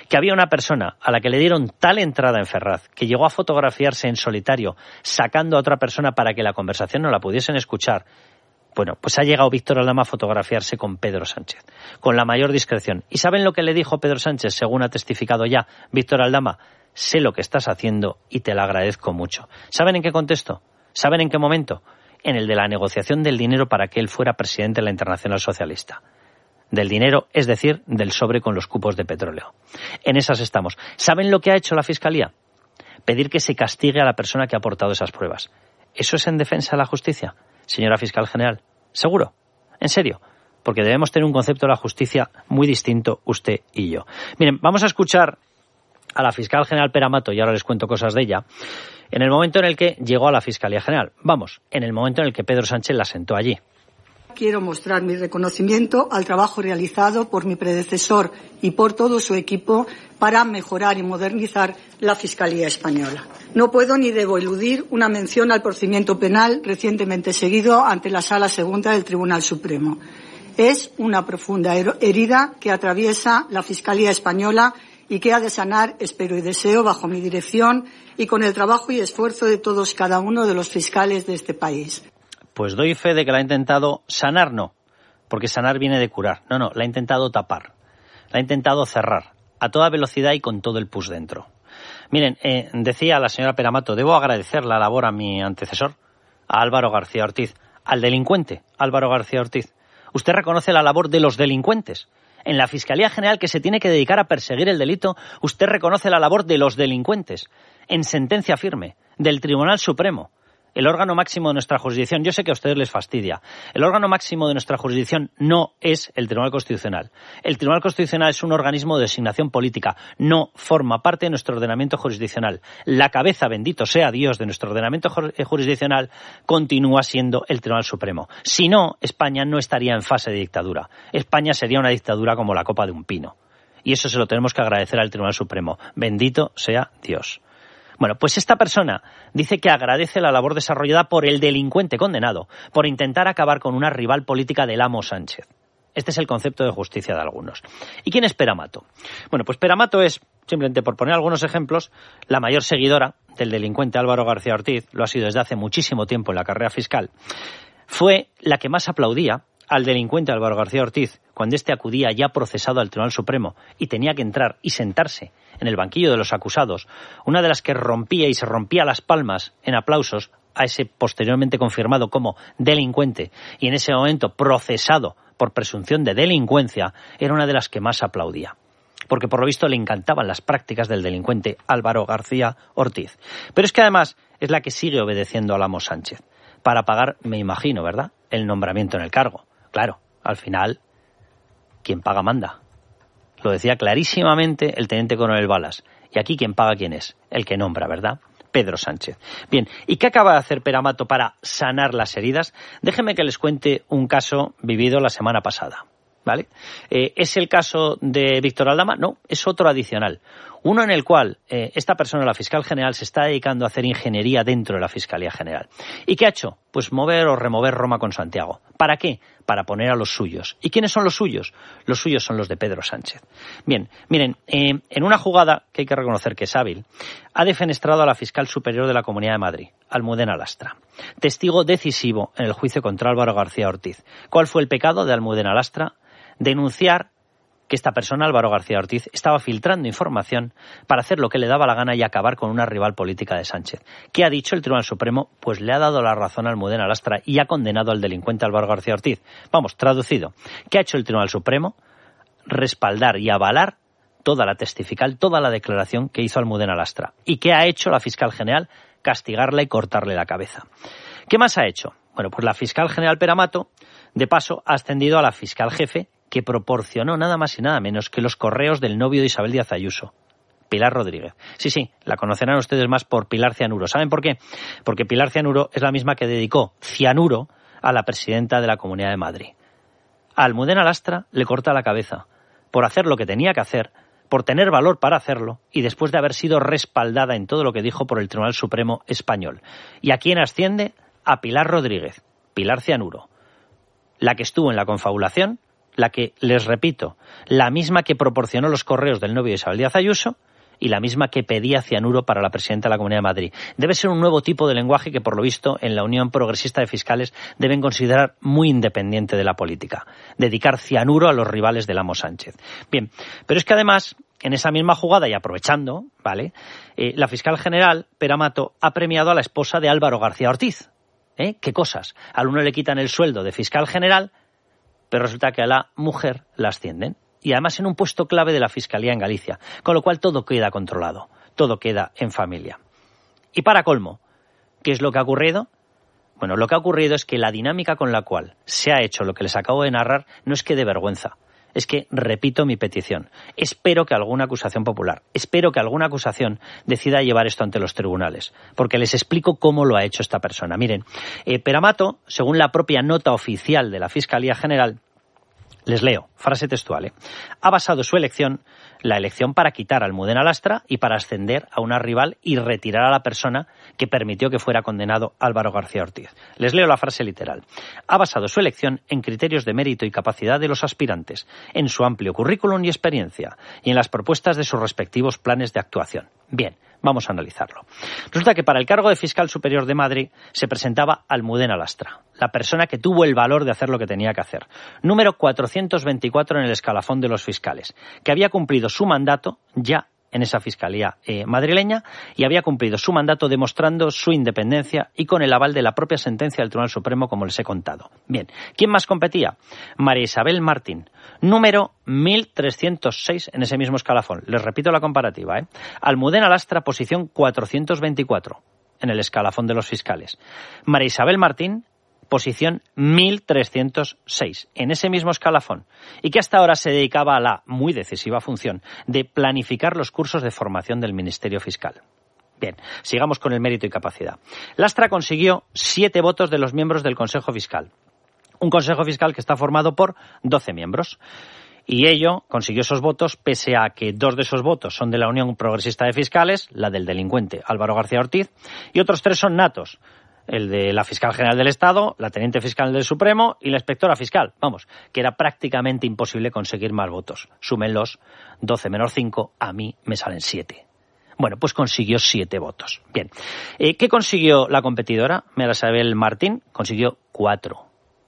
que había una persona a la que le dieron tal entrada en Ferraz que llegó a fotografiarse en solitario sacando a otra persona para que la conversación no la pudiesen escuchar. Bueno, pues ha llegado Víctor Aldama a fotografiarse con Pedro Sánchez, con la mayor discreción. ¿Y saben lo que le dijo Pedro Sánchez, según ha testificado ya Víctor Aldama? Sé lo que estás haciendo y te lo agradezco mucho. ¿Saben en qué contexto? ¿Saben en qué momento? En el de la negociación del dinero para que él fuera presidente de la Internacional Socialista. Del dinero, es decir, del sobre con los cupos de petróleo. En esas estamos. ¿Saben lo que ha hecho la Fiscalía? Pedir que se castigue a la persona que ha aportado esas pruebas. ¿Eso es en defensa de la justicia, señora fiscal general? ¿Seguro? ¿En serio? Porque debemos tener un concepto de la justicia muy distinto usted y yo. Miren, vamos a escuchar a la fiscal general Pere Amato, y ahora les cuento cosas de ella, en el momento en el que llegó a la Fiscalía General. Vamos, en el momento en el que Pedro Sánchez la sentó allí. Quiero mostrar mi reconocimiento al trabajo realizado por mi predecesor y por todo su equipo para mejorar y modernizar la Fiscalía Española. No puedo ni debo eludir una mención al procedimiento penal recientemente seguido ante la Sala Segunda del Tribunal Supremo. Es una profunda herida que atraviesa la Fiscalía Española y que ha de sanar, espero y deseo, bajo mi dirección y con el trabajo y esfuerzo de todos cada uno de los fiscales de este país. Pues doy fe de que la ha intentado sanar, no, porque sanar viene de curar. No, la ha intentado tapar, la ha intentado cerrar, a toda velocidad y con todo el pus dentro. Miren, decía la señora Pere Amato, debo agradecer la labor a mi antecesor, a Álvaro García Ortiz, al delincuente Álvaro García Ortiz. Usted reconoce la labor de los delincuentes. En la Fiscalía General, que se tiene que dedicar a perseguir el delito, usted reconoce la labor de los delincuentes. En sentencia firme del Tribunal Supremo, el órgano máximo de nuestra jurisdicción. Yo sé que a ustedes les fastidia. El órgano máximo de nuestra jurisdicción no es el Tribunal Constitucional. El Tribunal Constitucional es un organismo de designación política. No forma parte de nuestro ordenamiento jurisdiccional. La cabeza, bendito sea Dios, de nuestro ordenamiento jurisdiccional continúa siendo el Tribunal Supremo. Si no, España no estaría en fase de dictadura. España sería una dictadura como la copa de un pino. Y eso se lo tenemos que agradecer al Tribunal Supremo. Bendito sea Dios. Bueno, pues esta persona dice que agradece la labor desarrollada por el delincuente condenado por intentar acabar con una rival política del amo Sánchez. Este es el concepto de justicia de algunos. ¿Y quién es Pere Amato? Bueno, pues Pere Amato es, simplemente por poner algunos ejemplos, la mayor seguidora del delincuente Álvaro García Ortiz, lo ha sido desde hace muchísimo tiempo en la carrera fiscal. Fue la que más aplaudía al delincuente Álvaro García Ortiz cuando éste acudía ya procesado al Tribunal Supremo y tenía que entrar y sentarse en el banquillo de los acusados, una de las que rompía y se rompía las palmas en aplausos a ese posteriormente confirmado como delincuente y en ese momento procesado por presunción de delincuencia, era una de las que más aplaudía. Porque por lo visto le encantaban las prácticas del delincuente Álvaro García Ortiz. Pero es que además es la que sigue obedeciendo al amo Sánchez para pagar, me imagino, ¿verdad?, el nombramiento en el cargo. Claro, al final, quien paga manda. Lo decía clarísimamente el teniente coronel Balas. Y aquí quien paga, ¿quién es? El que nombra, ¿verdad? Pedro Sánchez. Bien, ¿y qué acaba de hacer Pere Amato para sanar las heridas? Déjenme que les cuente un caso vivido la semana pasada, ¿vale? ¿Es el caso de Víctor Aldama? No, es otro adicional. Uno en el cual esta persona, la fiscal general, se está dedicando a hacer ingeniería dentro de la Fiscalía General. ¿Y qué ha hecho? Pues mover o remover Roma con Santiago. ¿Para qué? Para poner a los suyos. ¿Y quiénes son los suyos? Los suyos son los de Pedro Sánchez. Bien, miren, en una jugada que hay que reconocer que es hábil, ha defenestrado a la fiscal superior de la Comunidad de Madrid, Almudena Lastra, testigo decisivo en el juicio contra Álvaro García Ortiz. ¿Cuál fue el pecado de Almudena Lastra? Denunciar que esta persona, Álvaro García Ortiz, estaba filtrando información para hacer lo que le daba la gana y acabar con una rival política de Sánchez. ¿Qué ha dicho el Tribunal Supremo? Pues le ha dado la razón a Almudena Lastra y ha condenado al delincuente Álvaro García Ortiz. Vamos, traducido. ¿Qué ha hecho el Tribunal Supremo? Respaldar y avalar toda la testifical, toda la declaración que hizo Almudena Lastra. ¿Y qué ha hecho la fiscal general? Castigarla y cortarle la cabeza. ¿Qué más ha hecho? Bueno, pues la fiscal general Pere Amato, de paso, ha ascendido a la fiscal jefe, que proporcionó nada más y nada menos que los correos del novio de Isabel Díaz Ayuso, Pilar Rodríguez. Sí, la conocerán ustedes más por Pilar Cianuro. ¿Saben por qué? Porque Pilar Cianuro es la misma que dedicó cianuro a la presidenta de la Comunidad de Madrid. A Almudena Lastra le corta la cabeza por hacer lo que tenía que hacer, por tener valor para hacerlo y después de haber sido respaldada en todo lo que dijo por el Tribunal Supremo español. ¿Y a quién asciende? A Pilar Rodríguez, Pilar Cianuro, la que estuvo en la confabulación, la que, les repito, la misma que proporcionó los correos del novio de Isabel Díaz Ayuso y la misma que pedía cianuro para la presidenta de la Comunidad de Madrid. Debe ser un nuevo tipo de lenguaje que, por lo visto, en la Unión Progresista de Fiscales deben considerar muy independiente de la política. Dedicar cianuro a los rivales del amo Sánchez. Bien, pero es que además, en esa misma jugada y aprovechando, ¿vale?, la fiscal general, Pera Mato, ha premiado a la esposa de Álvaro García Ortiz. ¿Qué cosas? Al uno le quitan el sueldo de fiscal general, pero resulta que a la mujer la ascienden. Y además en un puesto clave de la Fiscalía en Galicia, con lo cual todo queda controlado, todo queda en familia. Y para colmo, ¿qué es lo que ha ocurrido? Bueno, lo que ha ocurrido es que la dinámica con la cual se ha hecho lo que les acabo de narrar no es que dé vergüenza, es que repito mi petición. Espero que alguna acusación popular, espero que alguna acusación decida llevar esto ante los tribunales, porque les explico cómo lo ha hecho esta persona. Miren, Pera Mato, según la propia nota oficial de la Fiscalía General, les leo, frase textual, ha basado su elección, la elección para quitar a Almudena Lastra y para ascender a una rival y retirar a la persona que permitió que fuera condenado Álvaro García Ortiz. Les leo la frase literal. Ha basado su elección en criterios de mérito y capacidad de los aspirantes, en su amplio currículum y experiencia y en las propuestas de sus respectivos planes de actuación. Bien, vamos a analizarlo. Resulta que para el cargo de fiscal superior de Madrid se presentaba Almudena Lastra, la persona que tuvo el valor de hacer lo que tenía que hacer. Número 424 en el escalafón de los fiscales, que había cumplido su mandato ya en esa fiscalía madrileña y había cumplido su mandato demostrando su independencia y con el aval de la propia sentencia del Tribunal Supremo, como les he contado. Bien, ¿quién más competía? María Isabel Martín, número 1306 en ese mismo escalafón. Les repito la comparativa, Almudena Lastra, posición 424 en el escalafón de los fiscales. María Isabel Martín, posición 1306, en ese mismo escalafón, y que hasta ahora se dedicaba a la muy decisiva función de planificar los cursos de formación del Ministerio Fiscal. Bien, sigamos con el mérito y capacidad. Lastra consiguió 7 votos de los miembros del Consejo Fiscal. Un Consejo Fiscal que está formado por 12 miembros. Y ello consiguió esos votos pese a que 2 de esos votos son de la Unión Progresista de Fiscales, la del delincuente Álvaro García Ortiz, y otros 3 son natos. El de la fiscal general del Estado, la teniente fiscal del Supremo y la inspectora fiscal. Vamos, que era prácticamente imposible conseguir más votos. Súmenlos, 12 menos 5, a mí me salen 7. Bueno, pues consiguió 7 votos. Bien, ¿qué consiguió la competidora? María Isabel Martín consiguió 4.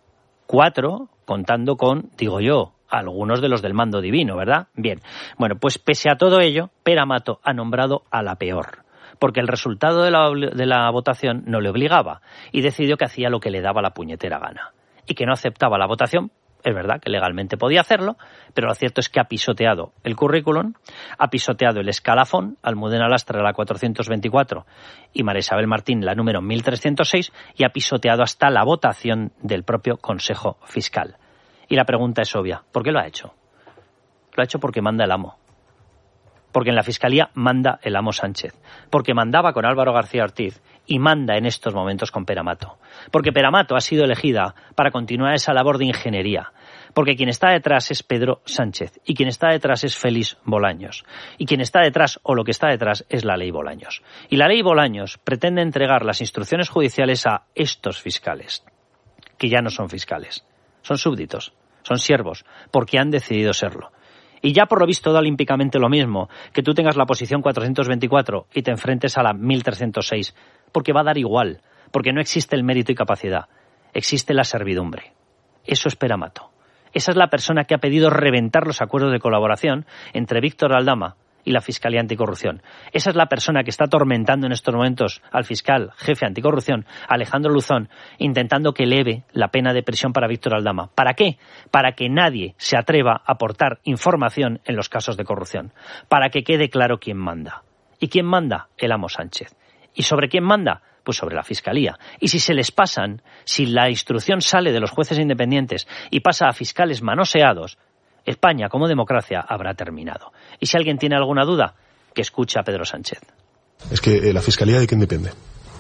4 contando con, digo yo, algunos de los del mando divino, ¿verdad? Bien, bueno, pues pese a todo ello, Pera Mato ha nombrado a la peor, porque el resultado de la votación no le obligaba y decidió que hacía lo que le daba la puñetera gana y que no aceptaba la votación. Es verdad que legalmente podía hacerlo, pero lo cierto es que ha pisoteado el currículum, ha pisoteado el escalafón, Almudena Lastra la 424 y María Isabel Martín la número 1306, y ha pisoteado hasta la votación del propio Consejo Fiscal. Y la pregunta es obvia, ¿por qué lo ha hecho? Lo ha hecho porque manda el amo. Porque en la Fiscalía manda el amo Sánchez, porque mandaba con Álvaro García Ortiz y manda en estos momentos con Pera Mato, porque Pera Mato ha sido elegida para continuar esa labor de ingeniería, porque quien está detrás es Pedro Sánchez y quien está detrás es Félix Bolaños y quien está detrás o lo que está detrás es la ley Bolaños. Y la ley Bolaños pretende entregar las instrucciones judiciales a estos fiscales, que ya no son fiscales, son súbditos, son siervos, porque han decidido serlo. Y ya por lo visto da olímpicamente lo mismo que tú tengas la posición 424 y te enfrentes a la 1306, porque va a dar igual, porque no existe el mérito y capacidad, existe la servidumbre. Eso es Pera Mato. Esa es la persona que ha pedido reventar los acuerdos de colaboración entre Víctor Aldama y la Fiscalía Anticorrupción. Esa es la persona que está atormentando en estos momentos al fiscal jefe anticorrupción, Alejandro Luzón, intentando que eleve la pena de prisión para Víctor Aldama. ¿Para qué? Para que nadie se atreva a aportar información en los casos de corrupción. Para que quede claro quién manda. ¿Y quién manda? El amo Sánchez. ¿Y sobre quién manda? Pues sobre la Fiscalía. Y si se les pasan, si la instrucción sale de los jueces independientes y pasa a fiscales manoseados, España, como democracia, habrá terminado. Y si alguien tiene alguna duda, que escuche a Pedro Sánchez. Es que la Fiscalía, ¿de quién depende?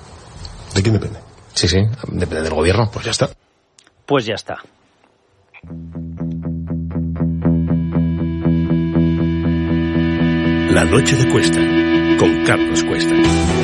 ¿De quién depende? Sí, depende del gobierno. Pues ya está. Pues ya está. La noche de Cuesta, con Carlos Cuesta.